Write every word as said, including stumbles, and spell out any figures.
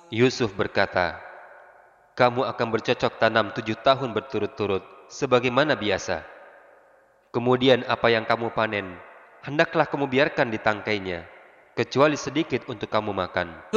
Yusuf berkata, "Kamu akan bercocok tanam tujuh tahun berturut-turut, sebagaimana biasa. Kemudian apa yang kamu panen, hendaklah kamu biarkan di tangkainya, kecuali sedikit untuk kamu makan.